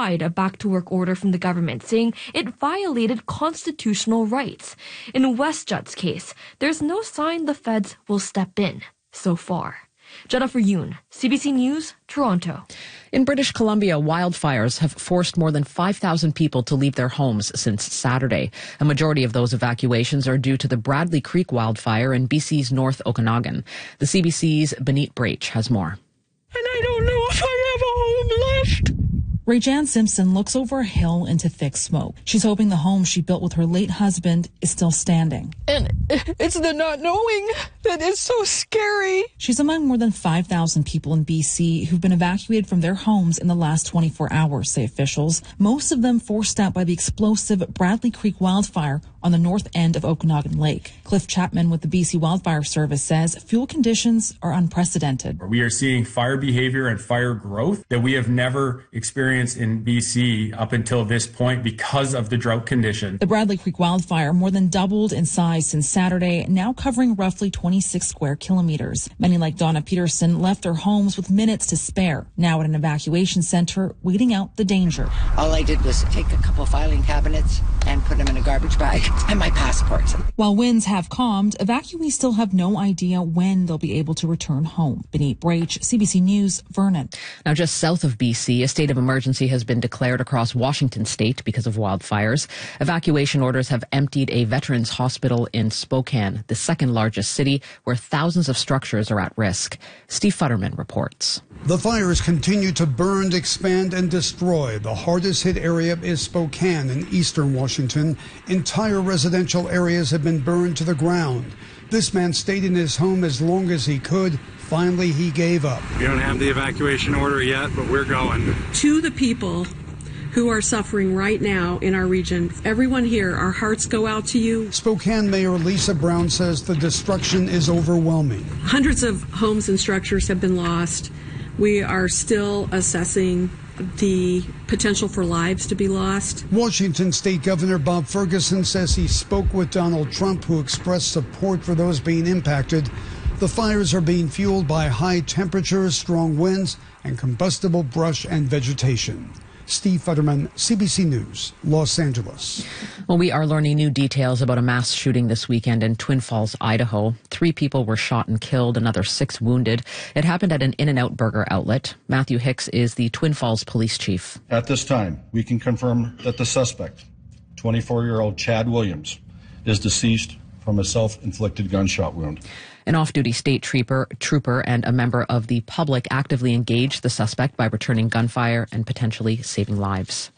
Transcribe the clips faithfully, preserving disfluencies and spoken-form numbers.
defied a back-to-work order from the government, saying it violated constitutional rights. In WestJet's case, there's no sign the feds will step in so far. Jennifer Yoon, C B C News, Toronto. In British Columbia, wildfires have forced more than five thousand people to leave their homes since Saturday. A majority of those evacuations are due to the Bradley Creek wildfire in B C's North Okanagan. The C B C's Benit Brach has more. And I don't know if I have a home left. Ray-Jan Simpson looks over a hill into thick smoke. She's hoping the home she built with her late husband is still standing. And it's the not knowing that is so scary. She's among more than five thousand people in B C who've been evacuated from their homes in the last twenty-four hours, say officials. Most of them forced out by the explosive Bradley Creek wildfire on the north end of Okanagan Lake. Cliff Chapman with the B C Wildfire Service says fuel conditions are unprecedented. We are seeing fire behavior and fire growth that we have never experienced in B C up until this point because of the drought condition. The Bradley Creek wildfire more than doubled in size since Saturday, now covering roughly twenty-six square kilometers. Many like Donna Peterson left their homes with minutes to spare, now at an evacuation center waiting out the danger. All I did was take a couple filing cabinets and put them in a garbage bag and my passport. While winds have calmed, evacuees still have no idea when they'll be able to return home. Benit Brach, C B C News, Vernon. Now, just south of B C, a state of emergency has been declared across Washington state because of wildfires. Evacuation orders have emptied a veterans hospital in Spokane, the second largest city, where thousands of structures are at risk. Steve Futterman reports. The fires continue to burn, expand, and destroy. The hardest hit area is Spokane in eastern Washington. Entire residential areas have been burned to the ground. This man stayed in his home as long as he could. Finally, he gave up. We don't have the evacuation order yet, but we're going. To the people who are suffering right now in our region, everyone here, our hearts go out to you. Spokane Mayor Lisa Brown says the destruction is overwhelming. Hundreds of homes and structures have been lost. We are still assessing the potential for lives to be lost. Washington State Governor Bob Ferguson says he spoke with Donald Trump, who expressed support for those being impacted. The fires are being fueled by high temperatures, strong winds, and combustible brush and vegetation. Steve Futterman, C B C News, Los Angeles. Well, we are learning new details about a mass shooting this weekend in Twin Falls, Idaho. Three people were shot and killed, another six wounded. It happened at an In-N-Out burger outlet. Matthew Hicks is the Twin Falls police chief. At this time, we can confirm that the suspect, twenty-four-year-old Chad Williams, is deceased from a self-inflicted gunshot wound. An off-duty state trooper, trooper and a member of the public actively engaged the suspect by returning gunfire and potentially saving lives.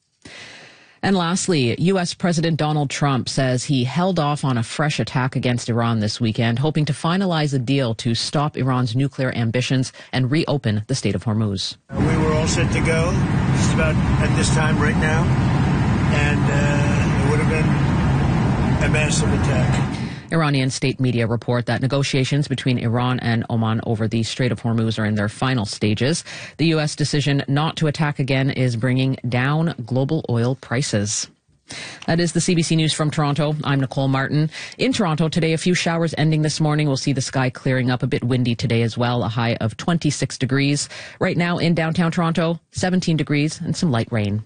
And lastly, U S President Donald Trump says he held off on a fresh attack against Iran this weekend, hoping to finalize a deal to stop Iran's nuclear ambitions and reopen the Strait of Hormuz. We were all set to go just about at this time right now, and uh, it would have been a massive attack. Iranian state media report that negotiations between Iran and Oman over the Strait of Hormuz are in their final stages. The U S decision not to attack again is bringing down global oil prices. That is the C B C News from Toronto. I'm Nicole Martin. In Toronto today, a few showers ending this morning. We'll see the sky clearing up, a bit windy today as well, a high of twenty-six degrees. Right now in downtown Toronto, seventeen degrees and some light rain.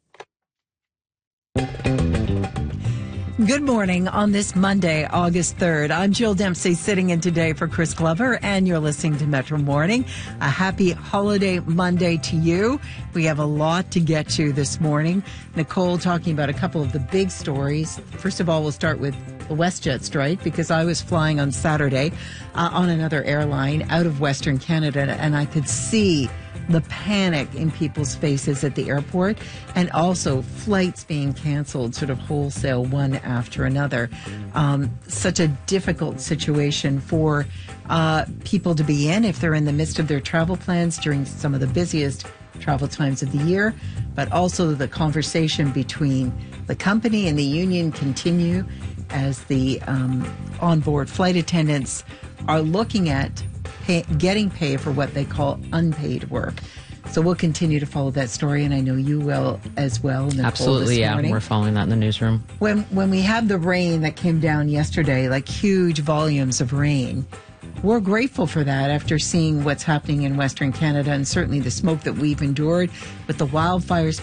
Good morning on this Monday, August third. I'm Jill Dempsey sitting in today for Chris Glover, and you're listening to Metro Morning. A happy holiday Monday to you. We have a lot to get to this morning. Nicole talking about a couple of the big stories. First of all, we'll start with the WestJet strike, because I was flying on Saturday uh, on another airline out of Western Canada, and I could see the panic in people's faces at the airport, and also flights being canceled sort of wholesale one after another. Um, such a difficult situation for uh, people to be in if they're in the midst of their travel plans during some of the busiest travel times of the year, but also the conversation between the company and the union continue as the um, onboard flight attendants are looking at Pay, getting paid for what they call unpaid work. So we'll continue to follow that story, and I know you will as well, Nicole. Absolutely, yeah. Morning. We're following that in the newsroom. When when we had the rain that came down yesterday, like huge volumes of rain, we're grateful for that after seeing what's happening in Western Canada, and certainly the smoke that we've endured with the wildfires